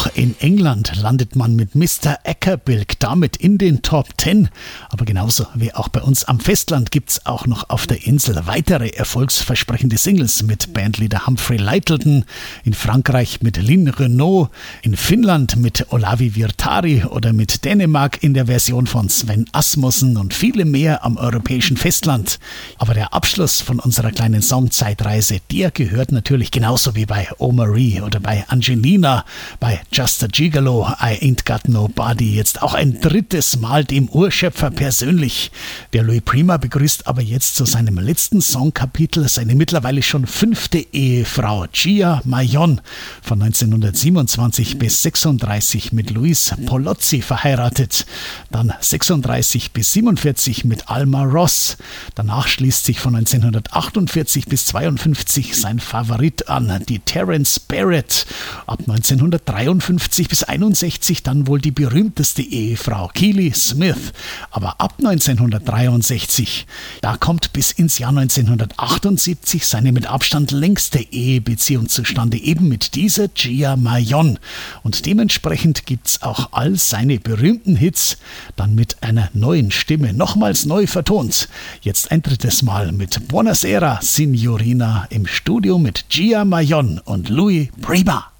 Auch in England landet man mit Mr. Ackerbilk damit in den Top 10. Aber genauso wie auch bei uns am Festland gibt es auch noch auf der Insel weitere erfolgsversprechende Singles mit Bandleader Humphrey Lyttelton, in Frankreich mit Lynn Renaud, in Finnland mit Olavi Virtari oder mit Dänemark in der Version von Sven Asmussen und viele mehr am europäischen Festland. Aber der Abschluss von unserer kleinen Songzeitreise, der gehört natürlich genauso wie bei Oh Marie oder bei Angelina, bei Just a Gigolo, I Ain't Got Nobody jetzt auch ein drittes Mal dem Urschöpfer persönlich. Der Louis Prima begrüßt aber jetzt zu seinem letzten Songkapitel seine mittlerweile schon 5. Ehefrau Gia Mayon, von 1927 bis 36 mit Luis Polozzi verheiratet, dann 36 bis 47 mit Alma Ross. Danach schließt sich von 1948 bis 52 sein Favorit an, die Terence Barrett. Ab 1953 bis 61 dann wohl die berühmteste Ehefrau, Keely Smith. Aber ab 1963, da kommt bis ins Jahr 1978 seine mit Abstand längste Ehebeziehung zustande, eben mit dieser Gia Mayon. Und dementsprechend gibt's auch all seine berühmten Hits dann mit einer neuen Stimme, nochmals neu vertont. Jetzt ein drittes Mal mit Buonasera Signorina im Studio mit Gia Mayon und Louis Prima.